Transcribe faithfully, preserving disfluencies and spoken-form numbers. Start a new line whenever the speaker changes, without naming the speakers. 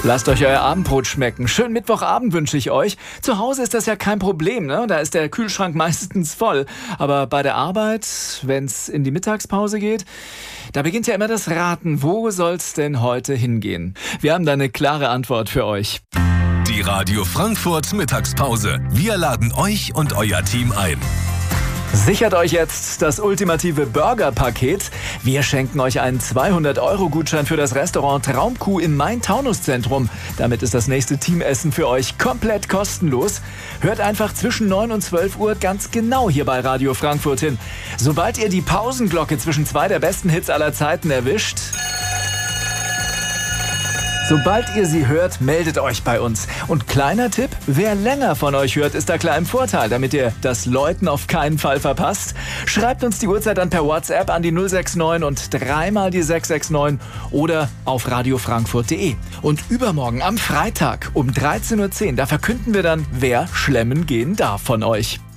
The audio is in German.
Lasst euch euer Abendbrot schmecken. Schönen Mittwochabend wünsche ich euch. Zu Hause ist das ja kein Problem, ne? Da ist der Kühlschrank meistens voll. Aber bei der Arbeit, wenn es in die Mittagspause geht, da beginnt ja immer das Raten. Wo soll's denn heute hingehen? Wir haben da eine klare Antwort für euch.
Die Radio Frankfurt Mittagspause. Wir laden euch und euer Team ein.
Sichert euch jetzt das ultimative Burger-Paket. Wir schenken euch einen zweihundert Euro Gutschein für das Restaurant Traumkuh im Main-Taunus-Zentrum. Damit ist das nächste Teamessen für euch komplett kostenlos. Hört einfach zwischen neun und zwölf Uhr ganz genau hier bei Radio Frankfurt hin. Sobald ihr die Pausenglocke zwischen zwei der besten Hits aller Zeiten erwischt... Sobald ihr sie hört, meldet euch bei uns. Und kleiner Tipp, wer länger von euch hört, ist da klar im Vorteil, damit ihr das Läuten auf keinen Fall verpasst. Schreibt uns die Uhrzeit dann per WhatsApp an die null sechs neun und dreimal die sechs sechs neun oder auf radiofrankfurt punkt de. Und übermorgen am Freitag um dreizehn Uhr zehn, da verkünden wir dann, wer schlemmen gehen darf von euch.